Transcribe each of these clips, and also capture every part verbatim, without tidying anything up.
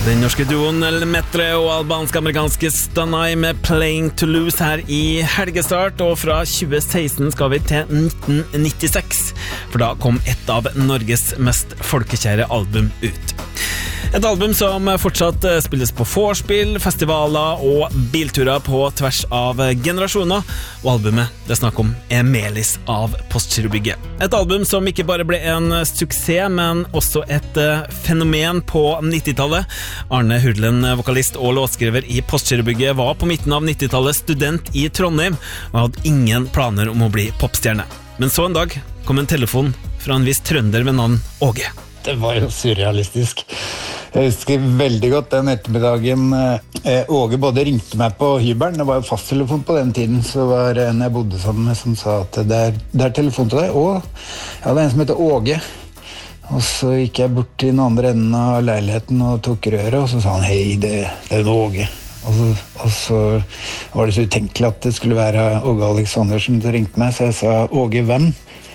Den norske duoen El Metre og albansk-amerikanske Stanai med Playing to Lose her i helgestart, og fra tjue seksten skal vi til nitten nittiseks, for da kom et av Norges mest folkekjære album ut. Et album som fortsatt spilles på vorspiel, festivaler og bilturer på tvers av generasjoner, og albumet det snakker om er Melis av Postgirobygget. Et album som ikke bare ble en suksess, men også et fenomen på nittitallet. Arne Hurdlen, vokalist og låtskriver i Postgirobygget, var på midten av nittitallet student i Trondheim og hadde ingen planer om å bli popstjerne. Men så en dag kom en telefon fra en viss trønder ved navn Åge. Det var jo surrealistisk. Jeg husker veldig godt den ettermiddagen eh, Åge både ringte meg på hybelen, det var jo fasttelefon på den tiden, så var det en jeg bodde sammen med som sa at det er, det er telefon til deg, og ja, det er en som heter Åge. Og så gikk jeg bort til den andre enden av leiligheten og tok røret, og så sa han, hei, det, det er Åge. Og så, og så var det så utenkelig at det skulle være Åge Aleksandersen som ringte meg, så jeg sa, Åge, hvem?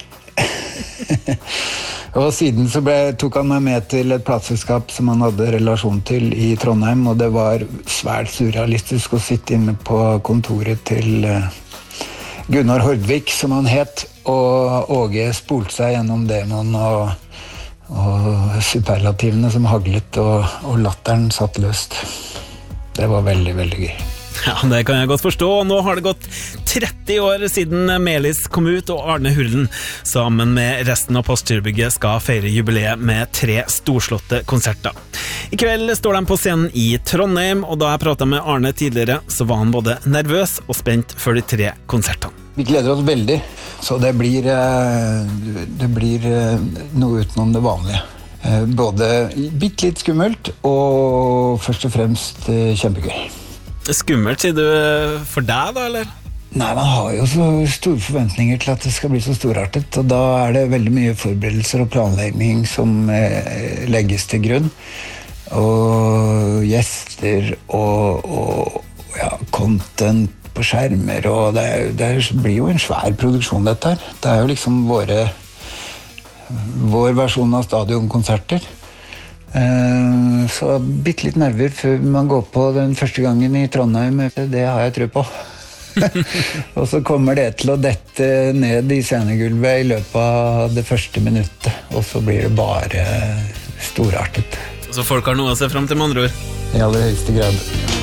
Og siden så ble, tok han meg med til et plateselskap som han hadde relasjon til i Trondheim, og det var svært surrealistisk å sitte inne på kontoret til Gunnar Hordvik, som han het, og Åge spolte seg gjennom demon og, og superlativene som haglet, og, og latteren satt løst. Det var veldig, veldig gøy. Ja, det kan jeg godt forstå, og nå har det gått tretti år siden Melis kom ut, og Arne Hurdlen sammen med resten av Postgirobygget skal feire jubileet med tre storslåtte konserter. I kveld står de på scenen i Trondheim, og da jeg pratet med Arne tidligere, så var han både nervøs og spent for de tre konsertene. Vi gleder oss veldig, så det blir, det blir noe utenom det vanlige. Både bitte litt skummelt, og først og fremst kjempegøy. Skummelt, sier du for deg da, eller? Nei, man har jo så store forventninger til at det skal bli så storartet, og da er det veldig mye forberedelser og planlegging som eh, legges til grunn. Og gjester og, og ja, content på skjermer, og det, er, det blir jo en svær produksjon dette her. Det er jo liksom våre, vår versjon av stadionkonserter. Uh, så bitte litt nerver før man går på den første gangen i Trondheim, det har jeg tro på. Og så kommer det til å dette ned i scenegulvet i løpet av det første minuttet, og så blir det bare storartet. Så folk har noe å se frem til, med andre ord? I aller høyeste grad.